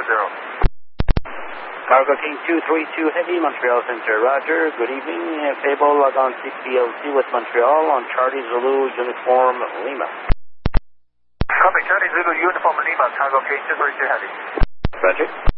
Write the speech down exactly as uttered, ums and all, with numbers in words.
zero. Cargo King two three two Heavy, Montreal Center, roger. Good evening. Uh, Fable, log on C P L C with Montreal on Charlie Zulu Uniform Lima. Copy, Charlie Zulu Uniform Lima, Cargo King two three two Heavy. Roger.